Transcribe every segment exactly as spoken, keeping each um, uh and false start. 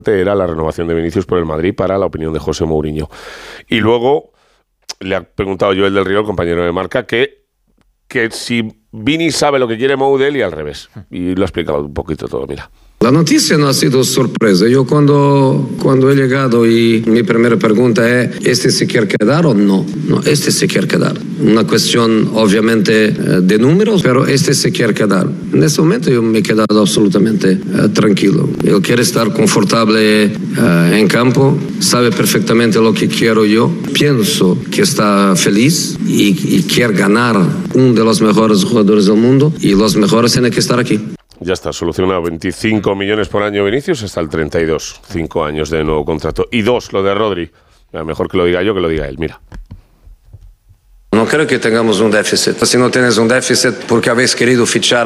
era la renovación de Vinicius por el Madrid para la opinión de José Mourinho. Y luego le ha preguntado Joel del Río, el compañero de Marca, que, que si Vini sabe lo que quiere Mou de él y al revés. Y lo ha explicado un poquito todo, mira. La noticia no ha sido sorpresa. Yo cuando, cuando he llegado y mi primera pregunta es, ¿este se quiere quedar o no? No, este se quiere quedar. Una cuestión obviamente de números, pero este se quiere quedar. En este momento yo me he quedado absolutamente uh, tranquilo. Él quiere estar confortable uh, en campo, sabe perfectamente lo que quiero yo. Pienso que está feliz y, y quiere ganar uno de los mejores jugadores del mundo y los mejores tienen que estar aquí. Ya está, solucionado. veinticinco millones por año Vinicius hasta el treinta y dos. Cinco años de nuevo contrato. Y dos, lo de Rodri. Mejor que lo diga yo que lo diga él, mira. No creo que tengamos un déficit. Si no tienes un déficit, porque habéis querido fichar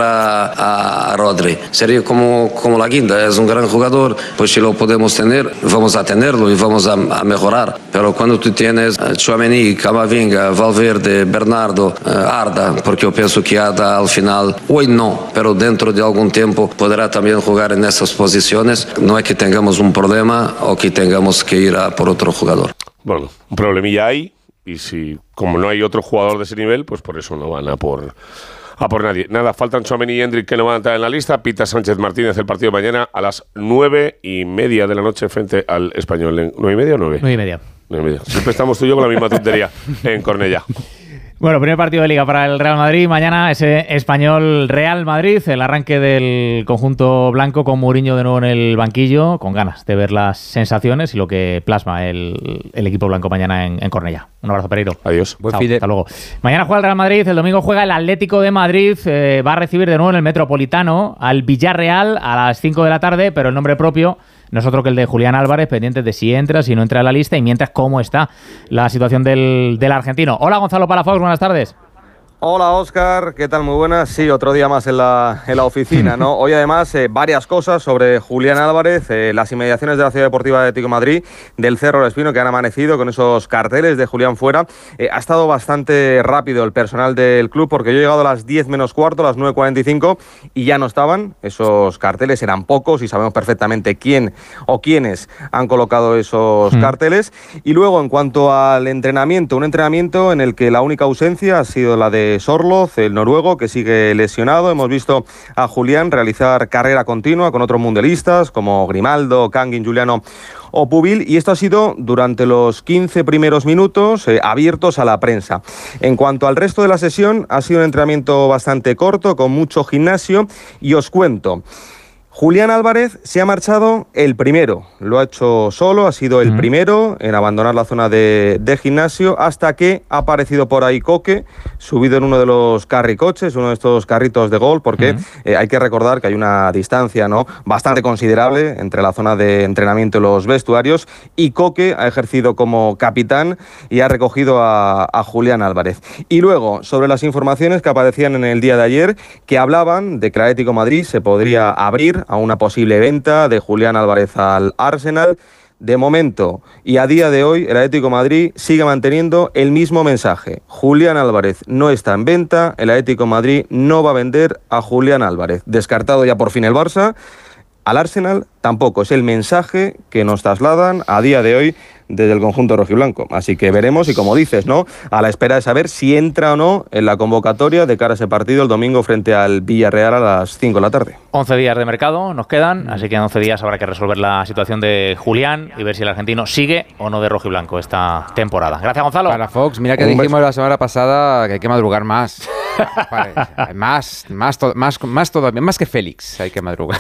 a, a Rodri. Sería como, como la guinda, es un gran jugador, pues si lo podemos tener, vamos a tenerlo y vamos a, a mejorar. Pero cuando tú tienes uh, Tchouaméni, Camavinga, Valverde, Bernardo, uh, Arda, porque yo pienso que Arda al final, hoy no, pero dentro de algún tiempo podrá también jugar en esas posiciones, no es que tengamos un problema o que tengamos que ir a por otro jugador. Bueno, un problemilla hay. Y si, como no hay otro jugador de ese nivel, pues por eso no van a por, a por nadie. Nada, faltan Tchouaméni y Endrick que no van a entrar en la lista. Pita Sánchez Martínez el partido de mañana a las nueve y media de la noche frente al Español. ¿Nueve y media o nueve? Nueve y media. Nueve y media. Siempre estamos tú y yo con la misma tontería en Cornellá. Bueno, primer partido de Liga para el Real Madrid. Mañana ese Español Real Madrid, el arranque del conjunto blanco con Mourinho de nuevo en el banquillo, con ganas de ver las sensaciones y lo que plasma el, el equipo blanco mañana en, en Cornellá. Un abrazo, Pereiro. Adiós. Chao, hasta luego. Mañana juega el Real Madrid, el domingo juega el Atlético de Madrid, eh, va a recibir de nuevo en el Metropolitano al Villarreal a las cinco de la tarde, pero el nombre propio no es otro que el de Julián Álvarez, pendientes de si entra, si no entra a la lista y mientras cómo está la situación del, del argentino. Hola, Gonzalo Palafox, buenas tardes. Hola, Óscar, ¿qué tal? Muy buenas. Sí, otro día más en la, en la oficina, ¿no? Hoy además eh, varias cosas sobre Julián Álvarez, eh, las inmediaciones de la Ciudad Deportiva de Atlético de Madrid, del Cerro del Espino, que han amanecido con esos carteles de Julián fuera. Eh, ha estado bastante rápido el personal del club porque yo he llegado a las diez menos cuarto, a las nueve cuarenta y cinco, y ya no estaban. Esos carteles eran pocos y sabemos perfectamente quién o quiénes han colocado esos mm. carteles. Y luego, en cuanto al entrenamiento, un entrenamiento en el que la única ausencia ha sido la de Sorloz, el noruego, que sigue lesionado. Hemos visto a Julián realizar carrera continua con otros mundialistas como Grimaldo, Kangin, Juliano o Pubil, y esto ha sido durante los quince primeros minutos eh, abiertos a la prensa. En cuanto al resto de la sesión, ha sido un entrenamiento bastante corto, con mucho gimnasio, y os cuento. Julián Álvarez se ha marchado el primero, lo ha hecho solo, ha sido el uh-huh. primero en abandonar la zona de, de gimnasio, hasta que ha aparecido por ahí Coque, subido en uno de los carricoches, uno de estos carritos de gol, porque uh-huh. eh, hay que recordar que hay una distancia, ¿no?, bastante considerable entre la zona de entrenamiento y los vestuarios, y Coque ha ejercido como capitán y ha recogido a, a Julián Álvarez. Y luego, sobre las informaciones que aparecían en el día de ayer, que hablaban de que el Atlético de Madrid se podría abrir a una posible venta de Julián Álvarez al Arsenal. De momento y a día de hoy, el Atlético de Madrid sigue manteniendo el mismo mensaje. Julián Álvarez no está en venta, el Atlético de Madrid no va a vender a Julián Álvarez. Descartado ya por fin el Barça. Al Arsenal tampoco, es el mensaje que nos trasladan a día de hoy desde el conjunto rojiblanco. Así que veremos, y como dices, ¿no?, a la espera de saber si entra o no en la convocatoria de cara a ese partido el domingo frente al Villarreal a las cinco de la tarde. once días de mercado nos quedan, así que en once días habrá que resolver la situación de Julián y ver si el argentino sigue o no de rojiblanco esta temporada. Gracias, Gonzalo. Para Fox, mira que Un dijimos beso. la semana pasada que hay que madrugar más. Vale, más, más, to- más, más todavía, más que Félix hay que madrugar.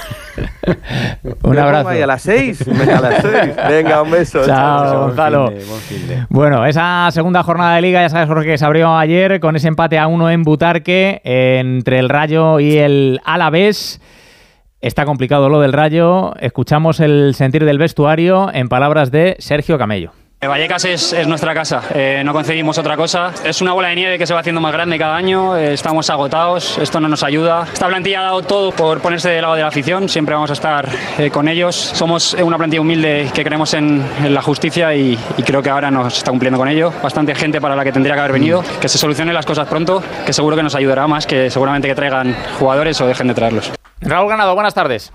Un abrazo. A las seis. Venga, a las seis. Venga, un beso. Chao, Gonzalo. Bueno, esa segunda jornada de Liga, ya sabes, Jorge, que se abrió ayer con ese empate a uno en Butarque entre el Rayo y el Alavés. Está complicado lo del Rayo. Escuchamos el sentir del vestuario en palabras de Sergio Camello. Vallecas es, es nuestra casa, eh, no conseguimos otra cosa. Es una bola de nieve que se va haciendo más grande cada año, eh, estamos agotados, esto no nos ayuda. Esta plantilla ha dado todo por ponerse del lado de la afición, siempre vamos a estar eh, con ellos. Somos una plantilla humilde que creemos en, en la justicia y, y creo que ahora nos está cumpliendo con ello. Bastante gente para la que tendría que haber venido, que se solucionen las cosas pronto, que seguro que nos ayudará más, que seguramente que traigan jugadores o dejen de traerlos. Raúl Ganado, buenas tardes.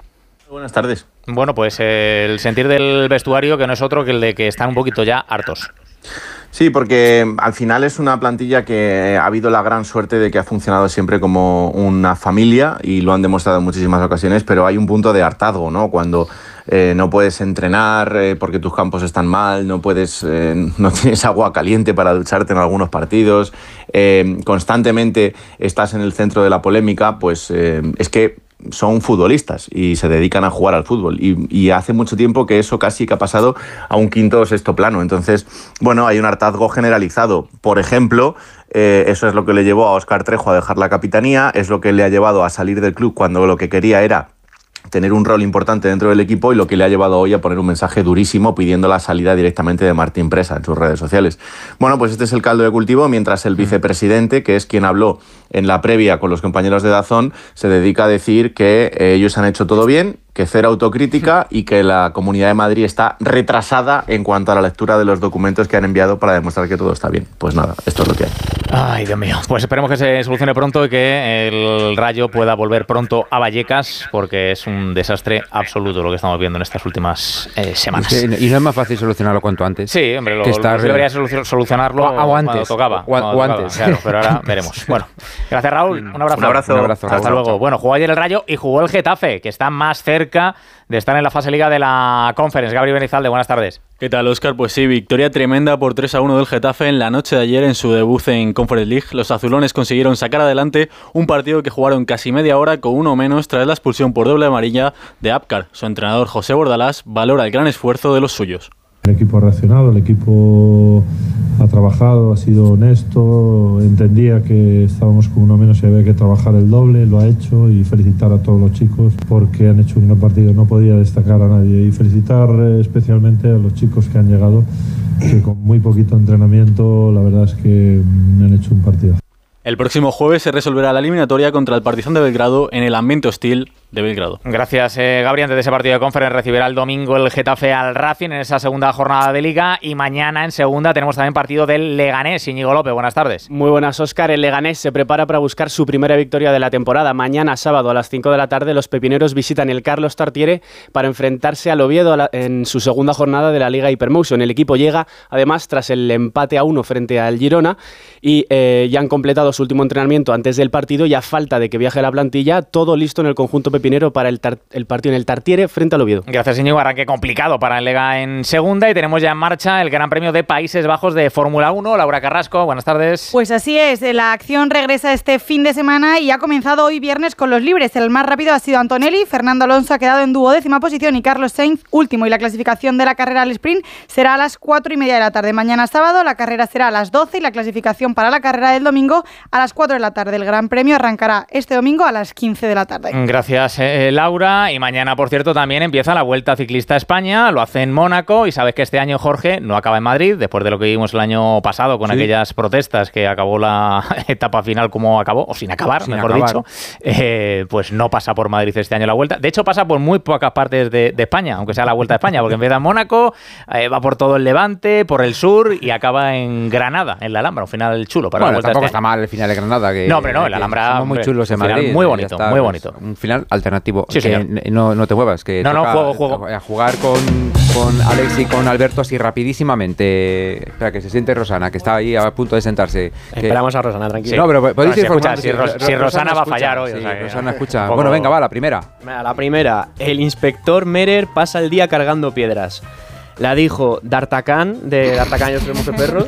Buenas tardes. Bueno, pues eh, el sentir del vestuario que no es otro que el de que están un poquito ya hartos. Sí, porque al final es una plantilla que ha habido la gran suerte de que ha funcionado siempre como una familia y lo han demostrado en muchísimas ocasiones, pero hay un punto de hartazgo, ¿no? Cuando eh, no puedes entrenar eh, porque tus campos están mal, no puedes, eh, no tienes agua caliente para ducharte en algunos partidos, eh, constantemente estás en el centro de la polémica, pues eh, es que son futbolistas y se dedican a jugar al fútbol y, y hace mucho tiempo que eso casi que ha pasado a un quinto o sexto plano. Entonces, bueno, hay un hartazgo generalizado. Por ejemplo, eh, eso es lo que le llevó a Óscar Trejo a dejar la capitanía, es lo que le ha llevado a salir del club cuando lo que quería era tener un rol importante dentro del equipo y lo que le ha llevado hoy a poner un mensaje durísimo pidiendo la salida directamente de Martín Presa en sus redes sociales. Bueno, pues este es el caldo de cultivo, mientras el vicepresidente, que es quien habló en la previa con los compañeros de Dazón, se dedica a decir que eh, ellos han hecho todo bien, que cero autocrítica y que la Comunidad de Madrid está retrasada en cuanto a la lectura de los documentos que han enviado para demostrar que todo está bien. Pues nada, esto es lo que hay. Ay, Dios mío. Pues esperemos que se solucione pronto y que el Rayo pueda volver pronto a Vallecas, porque es un desastre absoluto lo que estamos viendo en estas últimas eh, semanas. Sí, y no es más fácil solucionarlo cuanto antes. Sí, hombre, lo, que estar... lo debería solucionarlo o, o antes, cuando tocaba. O, cuando o tocaba, antes. Claro, pero ahora veremos. Bueno, gracias, Raúl. Un abrazo. Un abrazo. Un abrazo, Hasta Raúl. luego. Bueno, jugó ayer el Rayo y jugó el Getafe, que está más cerca de estar en la fase liga de la Conference. Gabriel Benizalde, buenas tardes. ¿Qué tal, Óscar? Pues sí, victoria tremenda por tres a uno del Getafe en la noche de ayer en su debut en Conference League. Los azulones consiguieron sacar adelante un partido que jugaron casi media hora con uno menos tras la expulsión por doble amarilla de Apcar. Su entrenador José Bordalás valora el gran esfuerzo de los suyos. El equipo ha reaccionado, el equipo ha trabajado, ha sido honesto, entendía que estábamos con uno menos y había que trabajar el doble, lo ha hecho, y felicitar a todos los chicos porque han hecho un gran partido, no podía destacar a nadie, y felicitar especialmente a los chicos que han llegado, que con muy poquito entrenamiento la verdad es que han hecho un partido. El próximo jueves se resolverá la eliminatoria contra el Partizan de Belgrado en el ambiente hostil de Belgrado. Gracias, eh, Gabriel. Antes de ese partido de Conference recibirá el domingo el Getafe al Racing en esa segunda jornada de Liga, y mañana en segunda tenemos también partido del Leganés. Íñigo López, buenas tardes. Muy buenas, Óscar. El Leganés se prepara para buscar su primera victoria de la temporada. Mañana sábado a las cinco de la tarde los pepineros visitan el Carlos Tartiere para enfrentarse al Oviedo en su segunda jornada de la Liga Hypermotion. El equipo llega además tras el empate a uno frente al Girona y eh, ya han completado su último entrenamiento antes del partido, y a falta de que viaje la plantilla, todo listo en el conjunto pepinero para el, tar- el partido en el Tartiere frente al Oviedo. Gracias, Íñigo. Arranque complicado para el Lega en segunda, y tenemos ya en marcha el Gran Premio de Países Bajos de Fórmula uno. Laura Carrasco, buenas tardes. Pues así es, la acción regresa este fin de semana y ha comenzado hoy viernes con los libres. El más rápido ha sido Antonelli, Fernando Alonso ha quedado en duodécima posición y Carlos Sainz último, y la clasificación de la carrera al sprint será a las cuatro y media de la tarde. Mañana sábado la carrera será a las doce y la clasificación para la carrera del domingo a las cuatro de la tarde. El Gran Premio arrancará este domingo a las quince de la tarde. Gracias, eh, Laura. Y mañana, por cierto, también empieza la Vuelta Ciclista a España. Lo hace en Mónaco, y sabes que este año, Jorge, no acaba en Madrid, después de lo que vimos el año pasado con sí. aquellas protestas que acabó la etapa final como acabó, o sin acabar, sin mejor acabar. dicho. Eh, pues no pasa por Madrid este año la Vuelta. De hecho, pasa por muy pocas partes de, de España, aunque sea la Vuelta a España, porque empieza en Mónaco, eh, va por todo el Levante, por el sur, y acaba en Granada, en la Alhambra. Un final chulo para bueno, la Vuelta tampoco este está mal el final de Granada. Que, no, hombre, no, el Alhambra somos muy chulos en Madrid. Muy bonito, está, muy bonito. Un final alternativo. Sí, que no, no te muevas. Que no, toca, no, juego, juego. A jugar con, con Alex y con Alberto así rapidísimamente. Espera, que se siente Rosana, que está ahí a punto de sentarse. Esperamos que... a Rosana, tranquilo. Sí. No, pero podéis ir escucha, si, Ros- si, si Rosana, Rosana va a escucha, fallar hoy. Sí, o sea, que, Rosana escucha. poco... Bueno, venga, va, la primera. La primera. El inspector Merer pasa el día cargando piedras. La dijo D'Artagnan, de D'Artagnan y los tres mosqueperros.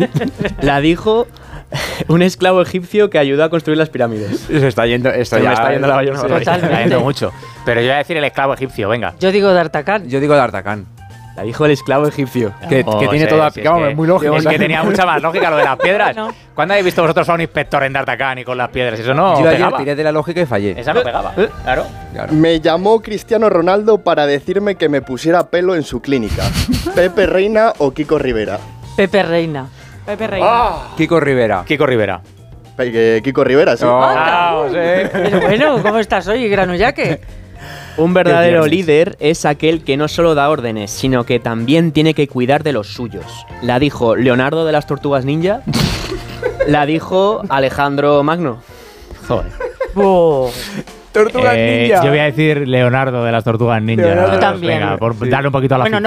La dijo un esclavo egipcio que ayudó a construir las pirámides. Se está yendo, esto Se ya me está yendo la bayona. Se está yendo mucho. Pero yo voy a decir el esclavo egipcio, venga. Yo digo D'Artagnan. Yo digo D'Artagnan. La dijo el esclavo egipcio. Que, oh, que tiene sí, toda... sí, Vamos, es, es muy lógico. Es que tenía mucha más lógica lo de las piedras. No. ¿Cuándo habéis visto vosotros a un inspector en D'Artagnan y con las piedras? Eso no Yo pegaba. ayer tiré de la lógica y fallé. Esa no pegaba, ¿Eh? claro. claro. Me llamó Cristiano Ronaldo para decirme que me pusiera pelo en su clínica. ¿Pepe Reina o Kiko Rivera? Pepe Reina. Pepe Reina. Oh. Kiko Rivera. Kiko Rivera. Pe- Kiko Rivera, sí. Oh. Ah, sí. Pero bueno, ¿cómo estás hoy, Granullaque? Un verdadero líder es aquel que no solo da órdenes, sino que también tiene que cuidar de los suyos. La dijo Leonardo de las Tortugas Ninja. La dijo Alejandro Magno. Joder. Oh. Tortugas Eh, Ninja. yo voy a decir Leonardo de las Tortugas Ninja. Leonardo. Yo también. Venga, por Sí. darle un poquito a la Bueno,